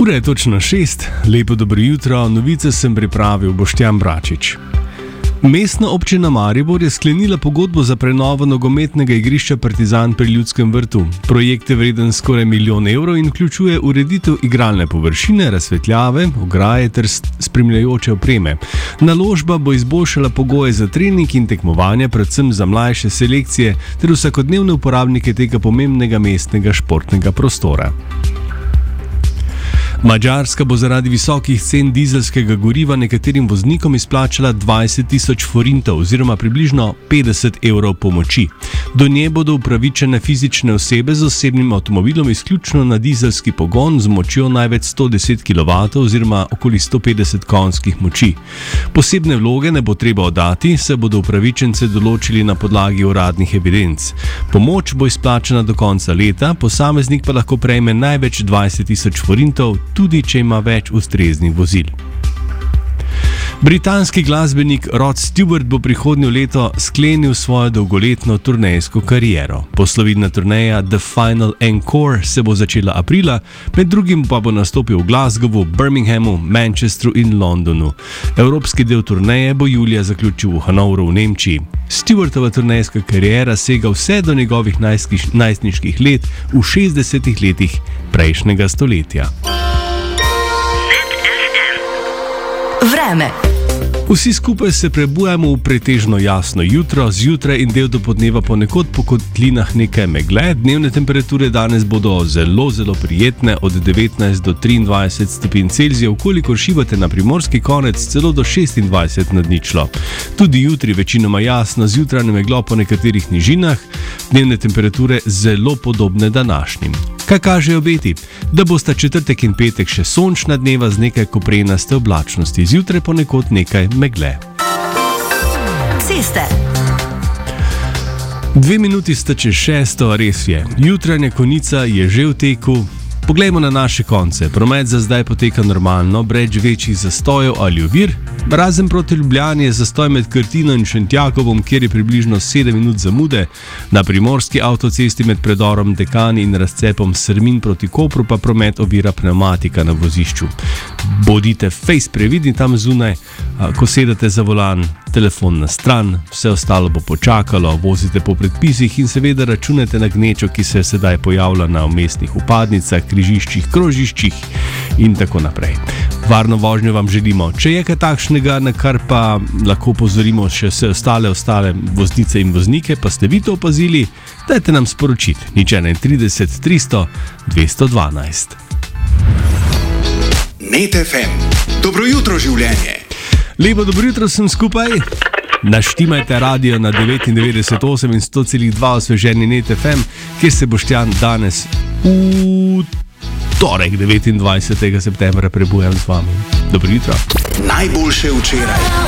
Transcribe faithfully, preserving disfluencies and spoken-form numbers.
Ura je točno šest, lepo dobro jutro, novice sem pripravil Boštjan Bračič. Mestna občina Maribor je sklenila pogodbo za prenovo nogometnega igrišča Partizan pri Ljudskem vrtu. Projekt je vreden skoraj milijon evrov in vključuje ureditev igralne površine, razsvetljave, ograje ter spremljajoče opreme. Naložba bo izboljšala pogoje za trening in tekmovanja, predvsem za mlajše selekcije ter vsakodnevne uporabnike tega pomembnega mestnega športnega prostora. Madžarska bo zaradi visokih cen dizelskega goriva nekaterim voznikom izplačala dvajset tisoč forintov oziroma približno petdeset evrov pomoči. Do nje bodo upravičene fizične osebe z osebnim avtomobilom izključno na dizelski pogon z močjo največ sto deset kilovatov oziroma okoli sto petdeset konjskih moči. Posebne vloge ne bo treba oddati, se bodo upravičence določili na podlagi uradnih evidenc. Pomoč bo izplačena do konca leta, posameznik pa lahko prejme največ dvajset tisoč forintov, tudi če ima več ustreznih vozil. Britanski glasbenik Rod Stewart bo prihodnje leto sklenil svojo dolgoletno turnejsko kariero. Poslovilna turneja The Final Encore se bo začela aprila, med drugim pa bo nastopil v Glasgowu, Birminghamu, Manchesteru in Londonu. Evropski del turneje bo julija zaključil v Hanovru v Nemčiji. Stewartova turnejska kariera sega vse do njegovih najstniških let v šestdesetih letih prejšnjega stoletja. Vreme. Vsi skupaj se prebujamo v pretežno jasno jutro, zjutraj in del dopoldneva ponekod po kotlinah nekaj megle. Dnevne temperature danes bodo zelo, zelo prijetne, od devetnajst do triindvajset stopinj Celzija, kolikor šivate na primorski konec, celo do šestindvajset nad ničlo. Tudi jutri večinoma jasno, zjutraj meglo po nekaterih nižinah, dnevne temperature zelo podobne današnjim. Kaj kažejo obeti? Da bosta četrtek in petek še sončna dneva z nekaj koprenaste oblačnosti, zjutraj ponekod nekaj megle. Ceste. Dve minuti sta čez šesto, res je. Jutranja konica je že v teku. Poglejmo na naše konce. Promet za zdaj poteka normalno, brez večjih zastojev ali ovir. Razen proti Ljubljani je zastoj med Krtino in Šentjakovom, kjer je približno sedem minut zamude. Na primorski avtocesti med predorom Dekani in razcepom Srmin proti Kopru pa promet ovira pneumatika na vozišču. Bodite fejs previdni tam zunaj, ko sedate za volan, telefon na stran, vse ostalo bo počakalo, vozite po predpisih in seveda računate na gnečo, ki se sedaj pojavlja na umestnih upadnicah, križiščih, krožiščih in tako naprej. Varno vožnjo vam želimo. Če je kaj takšnega, na kar pa lahko pozorimo še vse ostale, ostale voznice in voznike, pa ste vi to opazili, dajte nam sporočiti. Nič trideset, tristo, dvesto dvanajst. Net ef em. Dobro jutro, življenje. Lepo dobro jutro sem skupaj. Naštimajte radio na devetindevetdeset osem in sto celih dva osveženi Net ef em, kjer se Boštjan danes v torek devetindvajsetega septembra prebujam z vami. Dobro jutro. Najboljše včeraj.